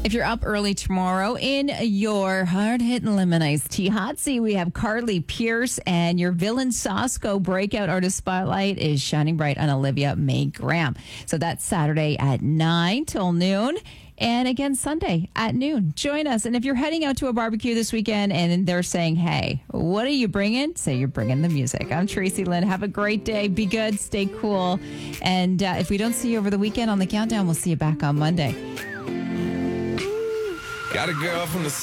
If you're up early tomorrow in your hard-hitting lemon iced tea hot seat, we have Carly Pierce, and your Villain Sosco breakout artist spotlight is shining bright on Olivia Mae Graham. So that's Saturday at 9 till noon. And again, Sunday at noon. Join us. And if you're heading out to a barbecue this weekend and they're saying, hey, what are you bringing? Say you're bringing the music. I'm Tracy Lynn. Have a great day. Be good. Stay cool. And if we don't see you over the weekend on the countdown, we'll see you back on Monday. Got a girl from the